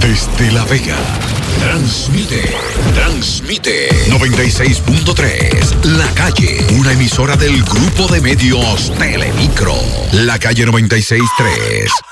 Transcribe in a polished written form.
Desde La Vega, transmite 96.3, La Calle, una emisora del grupo de medios Telemicro. La Calle 96.3.